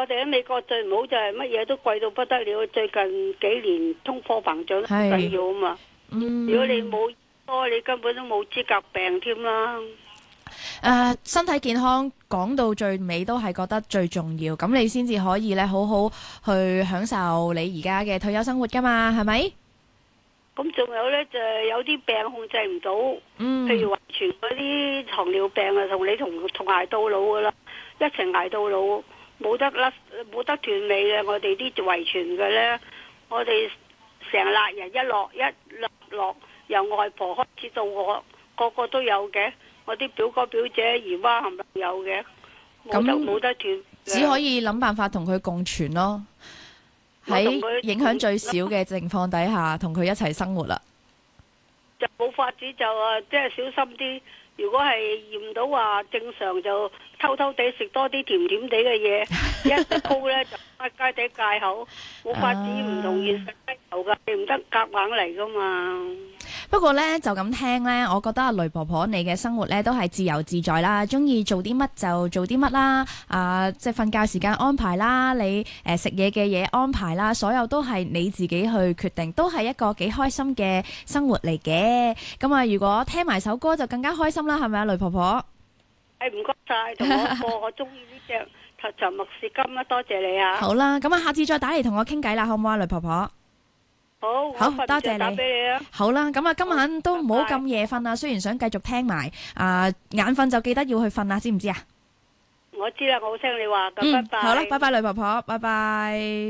我哋喺美國最唔好就係乜嘢都貴到不得了，最近幾年通貨膨脹都好緊要啊嘛。如果你冇多，你根本都冇資格病添啦。 身體健康講到最尾都係覺得最重要，咁你先至可以咧好好去享受你而家嘅退休生活噶嘛，係咪？ 咁仲有呢，就係有啲病控制唔到，譬如遺傳嗰啲糖尿病啊，同你同捱到老噶啦，一齊捱到老，冇得甩，冇得斷尾嘅。我哋啲遺傳嘅呢，我哋成辣人一落，由外婆開始到我，個個都有嘅。我啲表哥表姐姨媽冚唪唥有嘅，冇得斷， 只可以諗辦法同佢共存咯。喺影響最少嘅情況底下，同佢一齊生活啦。 就冇法子就即係小心啲。如果係驗到話正常，就偷偷地食多啲甜甜地嘅嘢，一高呢就街地戒口。冇法子唔同現實低頭噶，你唔得夾硬嚟噶嘛。 不過呢，就咁聽呢，我覺得阿雷婆婆你嘅生活呢都係自由自在啦，中意做啲乜就做啲乜啦。即係瞓覺時間安排啦，你食嘢嘅嘢安排啦，所有都係你自己去決定，都係一個幾開心嘅生活嚟嘅。咁啊，如果聽埋首歌就更加開心啦，係咪啊，雷婆婆？ 唔該晒，同我播我中意呢隻沉默是金啦，多謝你啊！ 好啦，咁啊，下次再打嚟同我傾偈啦，好唔好啊，雷婆婆？好，多謝你。好啦，咁啊，今晚都唔好咁夜瞓啦。雖然想繼續聽埋，眼瞓就記得要去瞓啦，知唔知啊？ 我知啦，我好聽你話咁，拜拜。 好啦，拜拜，雷婆婆，拜拜。